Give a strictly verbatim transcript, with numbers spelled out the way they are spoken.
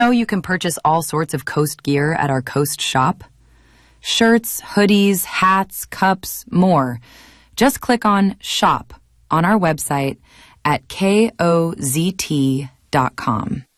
know you can purchase all sorts of Coast gear at our Coast shop? Shirts, hoodies, hats, cups, more. Just click on Shop on our website at K O Z T dot com.